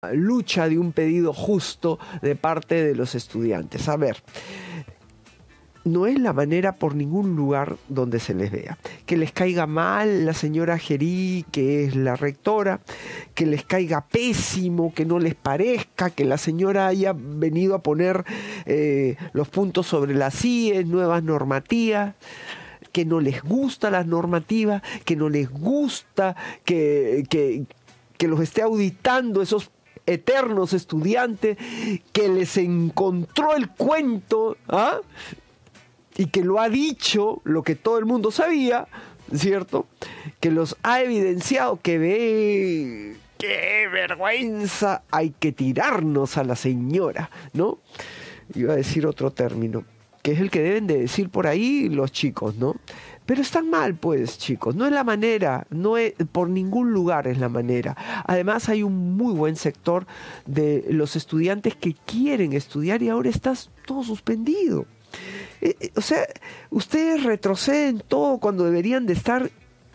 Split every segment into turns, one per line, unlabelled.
lucha de un pedido justo de parte de los estudiantes. A ver, no es la manera por ningún lugar donde se les vea. Que les caiga mal la señora Gerí, que es la rectora, que les caiga pésimo, que no les parezca, que la señora haya venido a poner los puntos sobre las IES, nuevas normativas, que no les gusta las normativas, que no les gusta que los esté auditando esos eternos estudiantes, que les encontró el cuento, ¿ah? Y que lo ha dicho, lo que todo el mundo sabía, ¿cierto? Que los ha evidenciado, que ve, ¡qué vergüenza! Hay que tirarnos a la señora, ¿no? Iba a decir otro término, que es el que deben de decir por ahí los chicos, ¿no? Pero están mal, pues, chicos. No es la manera, no es, por ningún lugar es la manera. Además, hay un muy buen sector de los estudiantes que quieren estudiar y ahora está todo suspendido. O sea, ustedes retroceden todo cuando deberían de estar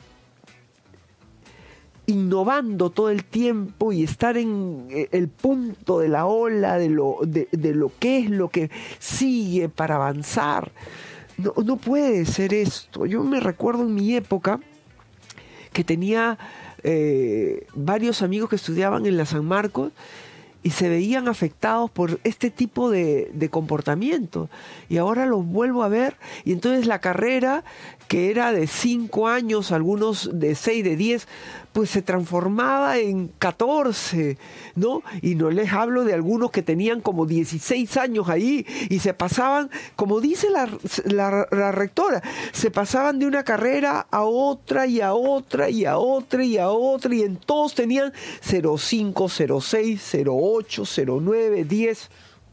innovando todo el tiempo y estar en el punto de la ola de lo que es lo que sigue para avanzar. No puede ser esto. Yo me recuerdo en mi época que tenía varios amigos que estudiaban en la San Marcos y se veían afectados por este tipo de comportamiento. Y ahora los vuelvo a ver, y entonces la carrera, que era de 5 años, algunos de 6, de 10, pues se transformaba en 14, ¿no? Y no les hablo de algunos que tenían como 16 años ahí, y se pasaban, como dice la rectora, se pasaban de una carrera a otra, y a otra, y a otra, y a otra, y en todos tenían 05, 06, 08, 09, 10.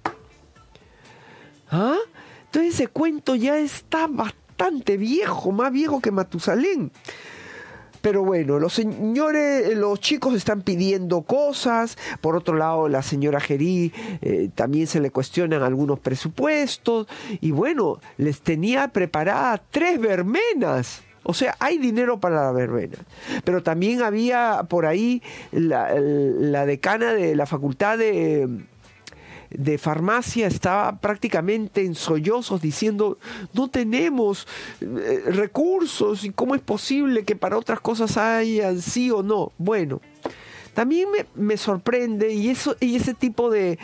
¿Ah? Entonces ese cuento ya está bastante viejo, más viejo que Matusalén. Pero bueno, los chicos están pidiendo cosas. Por otro lado, la señora Gerí también se le cuestionan algunos presupuestos. Y bueno, les tenía preparadas 3 verbenas. O sea, hay dinero para la verbena. Pero también había por ahí la decana de la facultad de farmacia estaba prácticamente en sollozos diciendo: no tenemos recursos, y cómo es posible que para otras cosas hayan sí o no. Bueno, también me sorprende, y ese tipo de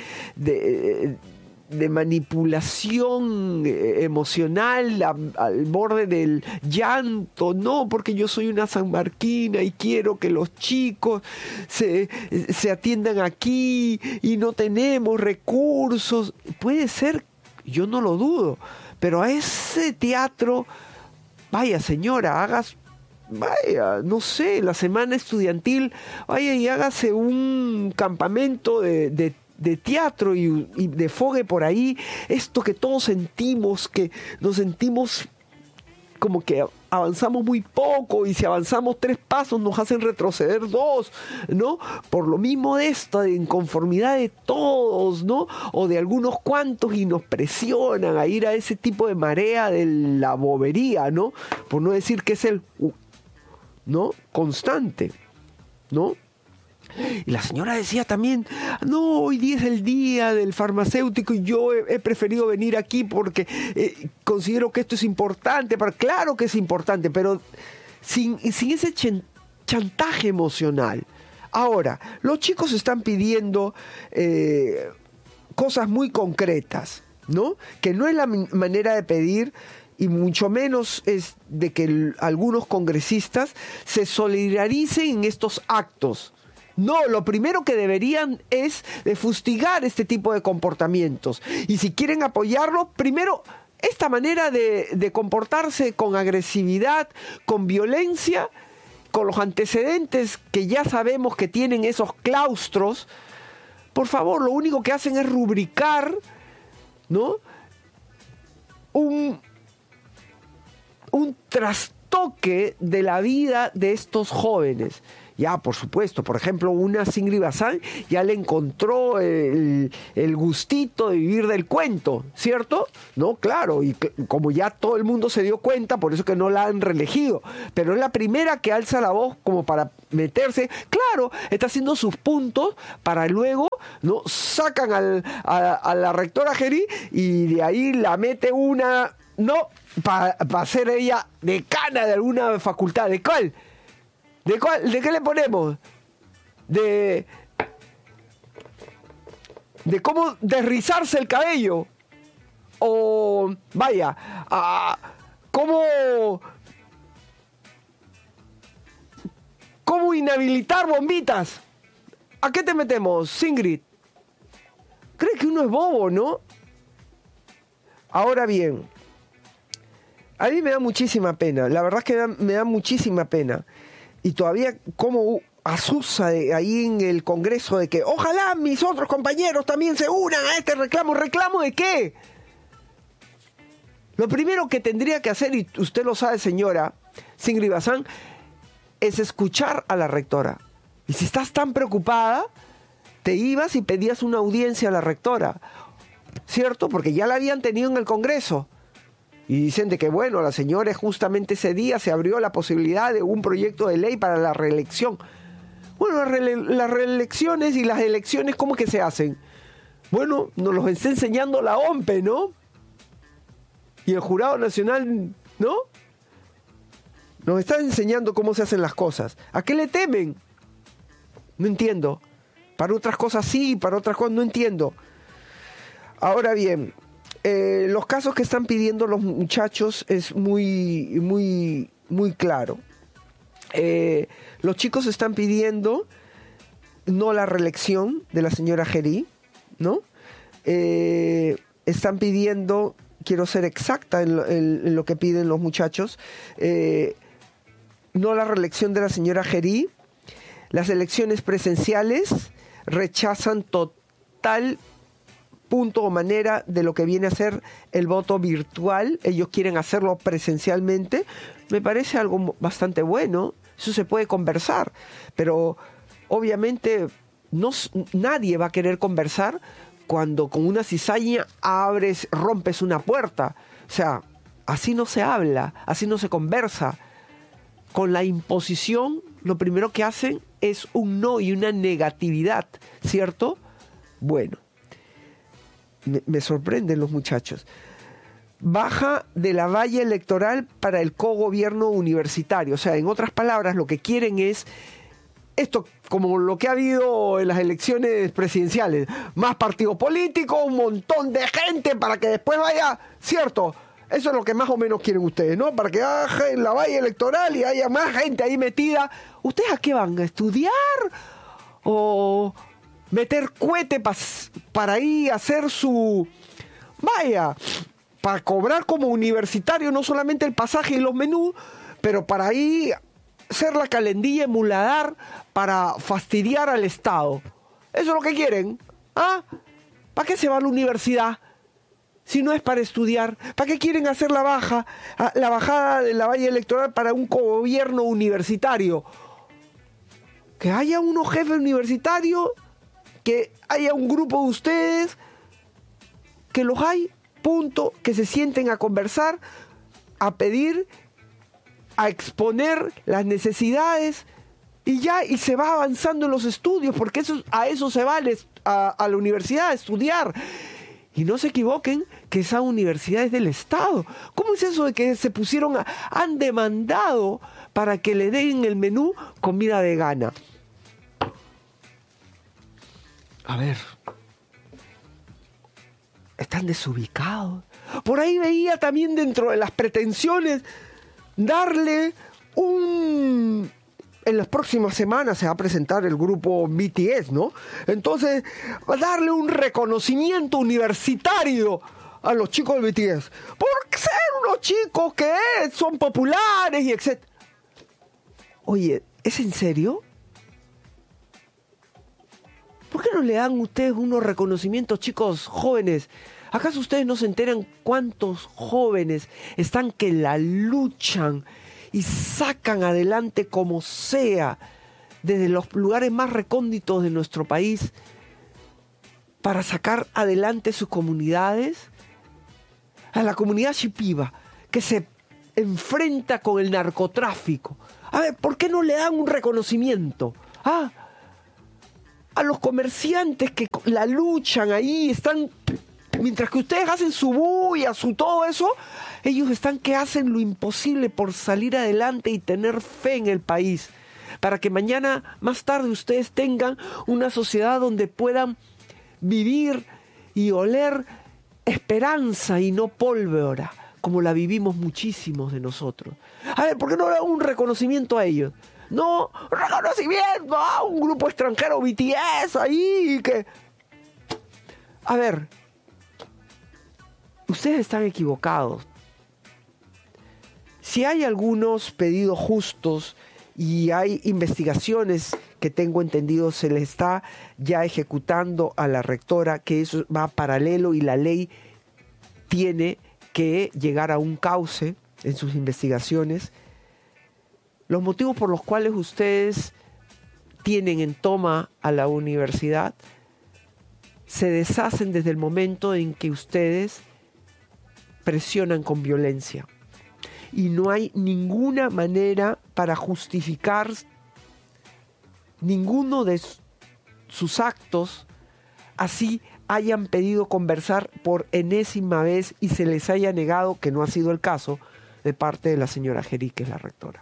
manipulación emocional al borde del llanto, no, porque yo soy una sanmarquina y quiero que los chicos se atiendan aquí y no tenemos recursos. Puede ser, yo no lo dudo, pero a ese teatro, vaya señora, vaya, no sé, la semana estudiantil, vaya y hágase un campamento de teatro y de fogue por ahí, esto que todos sentimos, que nos sentimos como que avanzamos muy poco, y si avanzamos 3 pasos nos hacen retroceder 2, ¿no? Por lo mismo de esta de inconformidad de todos, ¿no? O de algunos cuantos, y nos presionan a ir a ese tipo de marea de la bobería, ¿no? Por no decir que es el, ¿no? Constante, ¿no? Y la señora decía también: no, hoy día es el día del farmacéutico y yo he preferido venir aquí porque considero que esto es importante. Claro que es importante, pero sin ese chantaje emocional. Ahora, los chicos están pidiendo cosas muy concretas, ¿no? Que no es la manera de pedir, y mucho menos es de que algunos congresistas se solidaricen en estos actos. No, lo primero que deberían es de fustigar este tipo de comportamientos. Y si quieren apoyarlo, primero, esta manera de comportarse con agresividad, con violencia, con los antecedentes que ya sabemos que tienen esos claustros, por favor, lo único que hacen es rubricar, ¿no?, un trastoque de la vida de estos jóvenes. Ya, por supuesto, por ejemplo, una Ingrid Bazán ya le encontró el gustito de vivir del cuento, ¿cierto? No, claro, y como ya todo el mundo se dio cuenta, por eso que no la han reelegido, pero es la primera que alza la voz como para meterse, claro, está haciendo sus puntos para luego, ¿no? Sacan a la rectora Gerí y de ahí la mete una, no, para ser ella decana de alguna facultad. ¿De cuál? ¿De qué le ponemos? De cómo desrizarse el cabello. O, vaya, cómo inhabilitar bombitas. ¿A qué te metemos, Ingrid? ¿Crees que uno es bobo, no? Ahora bien, a mí me da muchísima pena. La verdad es que me da muchísima pena. Y todavía como asusa ahí en el Congreso de que ojalá mis otros compañeros también se unan a este reclamo. ¿Reclamo de qué? Lo primero que tendría que hacer, y usted lo sabe, señora Ingrid Bazán, es escuchar a la rectora. Y si estás tan preocupada, te ibas y pedías una audiencia a la rectora, ¿cierto? Porque ya la habían tenido en el Congreso. Y dicen de que, bueno, la señora justamente ese día se abrió la posibilidad de un proyecto de ley para la reelección. Bueno, las reelecciones y las elecciones, ¿cómo que se hacen? Bueno, nos los está enseñando la OMPE, ¿no? Y el Jurado Nacional, ¿no? Nos está enseñando cómo se hacen las cosas. ¿A qué le temen? No entiendo. Para otras cosas sí, para otras cosas no entiendo. Ahora bien, los casos que están pidiendo los muchachos es muy claro. Los chicos están pidiendo no la reelección de la señora Gerí, ¿no? Están pidiendo, quiero ser exacta en lo que piden los muchachos, no la reelección de la señora Gerí. Las elecciones presenciales rechazan total punto o manera de lo que viene a ser el voto virtual. Ellos quieren hacerlo presencialmente. Me parece algo bastante bueno. Eso se puede conversar, pero obviamente nadie va a querer conversar cuando con una cizaña rompes una puerta. O sea, así no se habla, así no se conversa. Con la imposición, lo primero que hacen es un no y una negatividad, ¿cierto? Bueno, me sorprenden los muchachos. Baja de la valla electoral para el cogobierno universitario. O sea, en otras palabras, lo que quieren es esto, como lo que ha habido en las elecciones presidenciales. Más partido político, un montón de gente para que después vaya, ¿cierto? Eso es lo que más o menos quieren ustedes, ¿no? Para que baje la valla electoral y haya más gente ahí metida. ¿Ustedes a qué van? ¿A estudiar? ¿O meter cohete para ahí hacer su... Vaya, para cobrar como universitario no solamente el pasaje y los menús, pero para ahí ser la calendilla emuladar para fastidiar al Estado? ¿Eso es lo que quieren? ¿Ah? ¿Para qué se va a la universidad si no es para estudiar? ¿Para qué quieren hacer la bajada de la valla electoral para un gobierno universitario? Que haya unos jefes universitarios, que haya un grupo de ustedes, que los hay, punto, que se sienten a conversar, a pedir, a exponer las necesidades y se va avanzando en los estudios, porque a eso se va a la universidad, a estudiar. Y no se equivoquen que esa universidad es del Estado. ¿Cómo es eso de que se han demandado para que le den el menú comida vegana? A ver, están desubicados. Por ahí veía también dentro de las pretensiones darle en las próximas semanas se va a presentar el grupo BTS, ¿no? Entonces, darle un reconocimiento universitario a los chicos del BTS. Por ser unos chicos que son populares y etc. Oye, ¿es en serio? ¿Por qué no le dan ustedes unos reconocimientos, chicos jóvenes? ¿Acaso ustedes no se enteran cuántos jóvenes están que la luchan y sacan adelante como sea desde los lugares más recónditos de nuestro país para sacar adelante sus comunidades. A la comunidad shipiba, que se enfrenta con el narcotráfico. A ver, ¿por qué no le dan un reconocimiento? A los comerciantes que la luchan ahí, están, mientras que ustedes hacen su bulla, su todo eso, ellos están que hacen lo imposible por salir adelante y tener fe en el país, para que mañana, más tarde, ustedes tengan una sociedad donde puedan vivir y oler esperanza y no pólvora, como la vivimos muchísimos de nosotros. A ver, ¿por qué no le dan un reconocimiento a ellos? No, reconocimiento a un grupo extranjero BTS ahí que... A ver, ustedes están equivocados. Si hay algunos pedidos justos y hay investigaciones que tengo entendido se le está ya ejecutando a la rectora, que eso va paralelo y la ley tiene que llegar a un cauce en sus investigaciones. Los motivos por los cuales ustedes tienen en toma a la universidad se deshacen desde el momento en que ustedes presionan con violencia. Y no hay ninguna manera para justificar ninguno de sus actos, así hayan pedido conversar por enésima vez y se les haya negado, que no ha sido el caso, de parte de la señora Gerí, que es la rectora.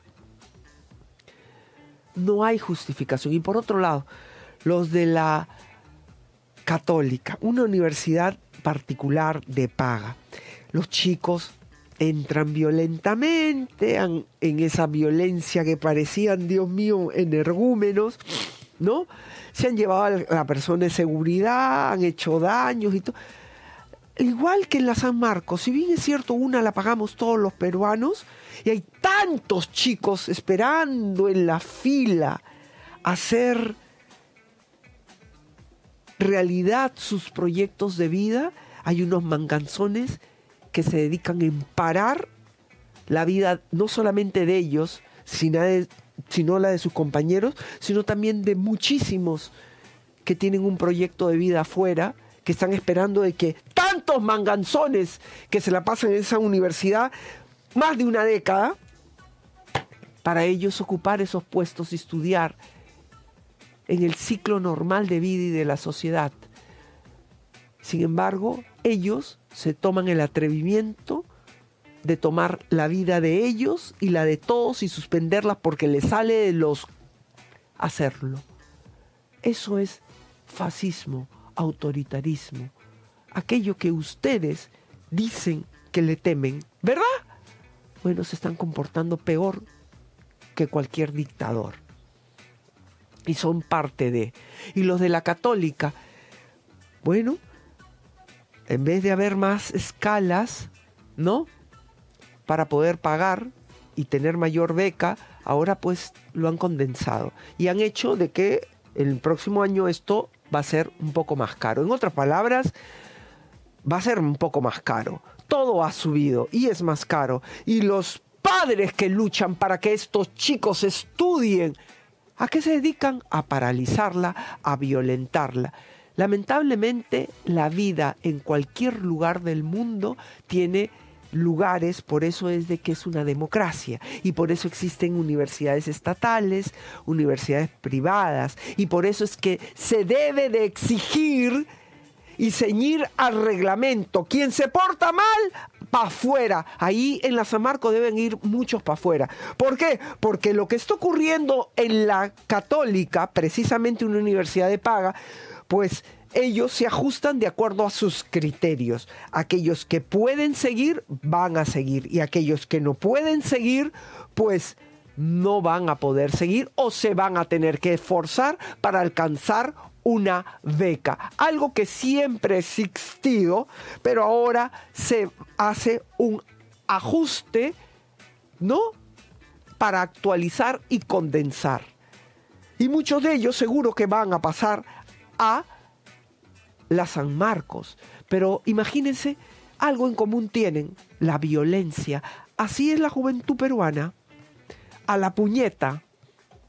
No hay justificación. Y por otro lado, los de la Católica, una universidad particular de paga. Los chicos entran violentamente en esa violencia que parecían, Dios mío, energúmenos, ¿no? Se han llevado a la persona de seguridad, han hecho daños y todo. Igual que en la San Marcos, si bien es cierto, una la pagamos todos los peruanos, y hay tantos chicos esperando en la fila a hacer realidad sus proyectos de vida, hay unos manganzones que se dedican a parar la vida no solamente de ellos, sino la de sus compañeros, sino también de muchísimos que tienen un proyecto de vida afuera, que están esperando de que tantos manganzones que se la pasan en esa universidad, más de una década, para ellos ocupar esos puestos y estudiar en el ciclo normal de vida y de la sociedad. Sin embargo, ellos se toman el atrevimiento de tomar la vida de ellos y la de todos y suspenderlas porque les sale de los hacerlo. Eso es fascismo, autoritarismo, aquello que ustedes dicen que le temen, ¿verdad? Bueno, se están comportando peor que cualquier dictador. Y son parte de... Y los de la Católica, bueno, en vez de haber más escalas, ¿no?, para poder pagar y tener mayor beca, ahora pues lo han condensado. Y han hecho de que el próximo año esto va a ser un poco más caro. En otras palabras, va a ser un poco más caro. Todo ha subido y es más caro. Y los padres que luchan para que estos chicos estudien, ¿a qué se dedican? A paralizarla, a violentarla. Lamentablemente, la vida en cualquier lugar del mundo tiene lugares, por eso es de que es una democracia y por eso existen universidades estatales, universidades privadas y por eso es que se debe de exigir y ceñir al reglamento. Quien se porta mal, para afuera. Ahí en la San Marcos deben ir muchos para afuera. ¿Por qué? Porque lo que está ocurriendo en la Católica, precisamente una universidad de paga, pues ellos se ajustan de acuerdo a sus criterios. Aquellos que pueden seguir, van a seguir. Y aquellos que no pueden seguir, pues no van a poder seguir o se van a tener que esforzar para alcanzar una beca. Algo que siempre ha existido, pero ahora se hace un ajuste, ¿no?, para actualizar y condensar. Y muchos de ellos seguro que van a pasar a la San Marcos. Pero imagínense, algo en común tienen: la violencia. Así es la juventud peruana. A la puñeta,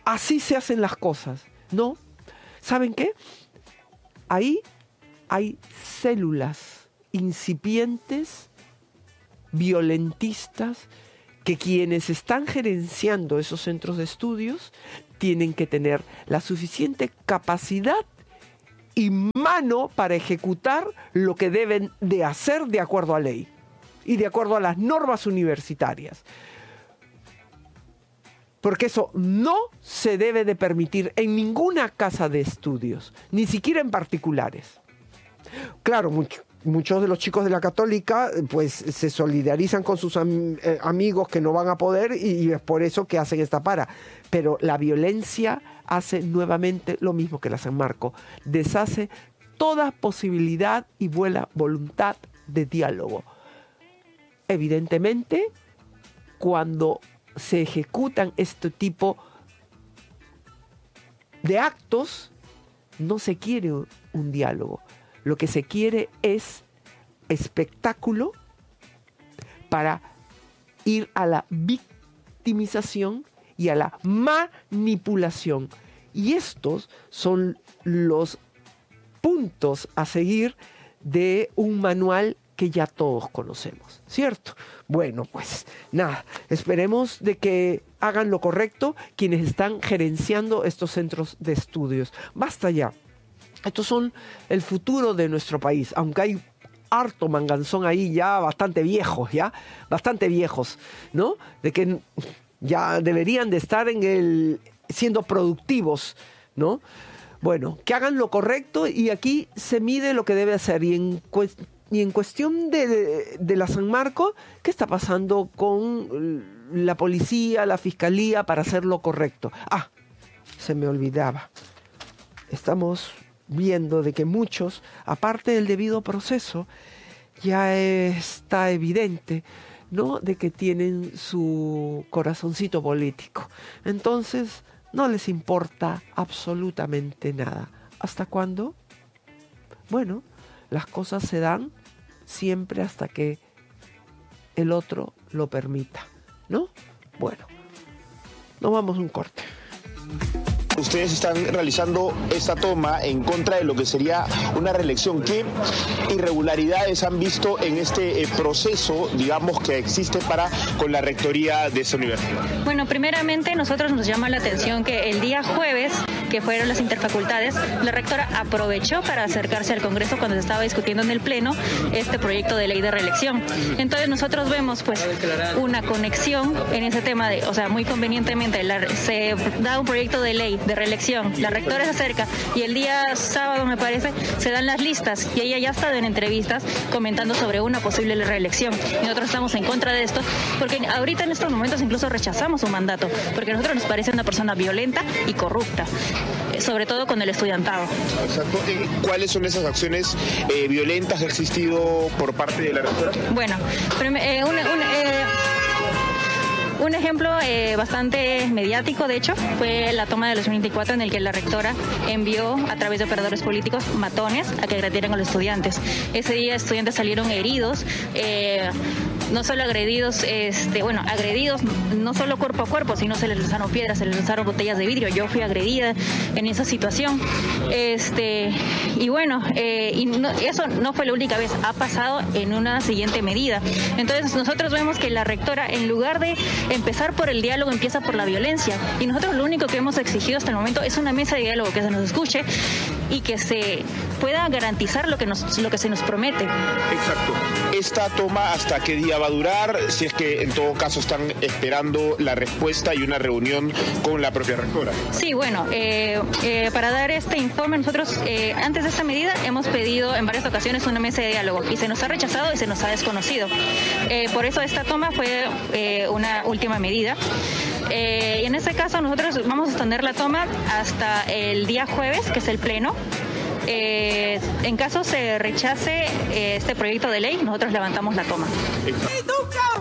así se hacen las cosas. No, ¿saben qué? Ahí hay células incipientes, violentistas, que quienes están gerenciando esos centros de estudios tienen que tener la suficiente capacidad y mano para ejecutar lo que deben de hacer de acuerdo a ley y de acuerdo a las normas universitarias. Porque eso no se debe de permitir en ninguna casa de estudios, ni siquiera en particulares. Claro, muchos de los chicos de la Católica pues se solidarizan con sus amigos que no van a poder y es por eso que hacen esta para. Pero la violencia hace nuevamente lo mismo que la San Marco. Deshace toda posibilidad y buena voluntad de diálogo. Evidentemente, cuando se ejecutan este tipo de actos, no se quiere un diálogo. Lo que se quiere es espectáculo para ir a la victimización y a la manipulación. Y estos son los puntos a seguir de un manual que ya todos conocemos, ¿cierto? Bueno, pues nada, esperemos de que hagan lo correcto quienes están gerenciando estos centros de estudios. Basta ya. Estos son el futuro de nuestro país, aunque hay harto manganzón ahí ya bastante viejos, ¿no? De que ya deberían de estar siendo productivos, ¿no? Bueno, que hagan lo correcto y aquí se mide lo que debe hacer. Y en cuestión de la San Marco, ¿qué está pasando con la policía, la fiscalía para hacer lo correcto? Ah, se me olvidaba. Estamos viendo de que muchos, aparte del debido proceso, ya está evidente, ¿no?, de que tienen su corazoncito político. Entonces, no les importa absolutamente nada. ¿Hasta cuándo? Bueno, las cosas se dan siempre hasta que el otro lo permita, ¿no? Bueno, nos vamos a un corte.
Ustedes están realizando esta toma en contra de lo que sería una reelección. ¿Qué irregularidades han visto en este proceso, digamos, que existe con la rectoría de esta universidad?
Bueno, primeramente nosotros nos llama la atención que el día jueves, que fueron las interfacultades, la rectora aprovechó para acercarse al Congreso cuando se estaba discutiendo en el Pleno este proyecto de ley de reelección. Entonces nosotros vemos pues una conexión en ese tema de, o sea, muy convenientemente se da un proyecto de ley de reelección, la rectora se acerca y el día sábado, me parece, se dan las listas y ella ya ha estado en entrevistas comentando sobre una posible reelección. Y nosotros estamos en contra de esto porque ahorita en estos momentos incluso rechazamos su mandato, porque a nosotros nos parece una persona violenta y corrupta, sobre todo con el estudiantado.
Exacto. ¿Cuáles son esas acciones violentas que ha existido por parte de la rectora?
Bueno, un ejemplo bastante mediático, de hecho, fue la toma de los 24 en el que la rectora envió a través de operadores políticos matones a que agredieran a los estudiantes. Ese día estudiantes salieron heridos, no solo agredidos, agredidos no solo cuerpo a cuerpo, sino se les lanzaron piedras, se les lanzaron botellas de vidrio. Yo fui agredida en esa situación. Y bueno, eso no fue la única vez, ha pasado en una siguiente medida. Entonces nosotros vemos que la rectora, en lugar de empezar por el diálogo, empieza por la violencia. Y nosotros lo único que hemos exigido hasta el momento es una mesa de diálogo que se nos escuche y que se pueda garantizar lo que se nos promete.
Exacto. ¿Esta toma hasta qué día va a durar? Si es que en todo caso están esperando la respuesta y una reunión con la propia rectora.
Sí, bueno, para dar este informe nosotros antes de esta medida hemos pedido en varias ocasiones una mesa de diálogo y se nos ha rechazado y se nos ha desconocido. Por eso esta toma fue una última medida. Y en este caso nosotros vamos a extender la toma hasta el día jueves, que es el pleno. En caso se rechace este proyecto de ley, nosotros levantamos la toma.
Y nunca